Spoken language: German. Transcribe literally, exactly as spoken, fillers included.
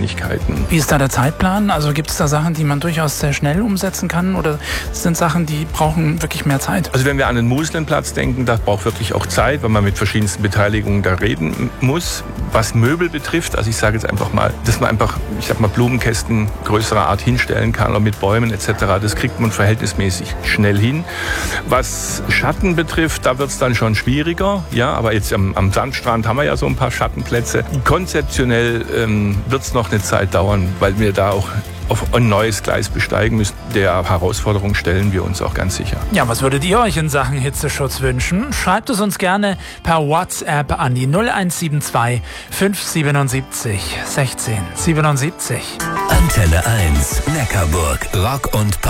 Kleinigkeiten. Wie ist da der Zeitplan? Also gibt es da Sachen, die man durchaus sehr schnell umsetzen kann oder sind Sachen, die brauchen wirklich mehr Zeit? Also wenn wir an den Muslenplatz denken, das braucht wirklich auch Zeit, weil man mit verschiedensten Beteiligungen da reden muss. Was Möbel betrifft, also ich sage jetzt einfach mal, dass man einfach, ich sag mal, Blumenkästen größerer Art hinstellen kann oder mit Bäumen et cetera, das kriegt man verhältnismäßig schnell hin. Was Schatten betrifft, da wird es dann schon schwieriger. Ja, aber jetzt am, am Sandstrand haben wir ja so ein paar Schattenplätze. Konzeptionell ähm, wird es noch eine Zeit dauern, weil wir da auch auf ein neues Gleis besteigen müssen. Der Herausforderung stellen wir uns auch ganz sicher. Ja, was würdet ihr euch in Sachen Hitzeschutz wünschen? Schreibt es uns gerne per WhatsApp an die null eins sieben zwei fünf siebenundsiebzig sechzehn siebenundsiebzig. Antenne eins, Neckarburg, Rock und Pop.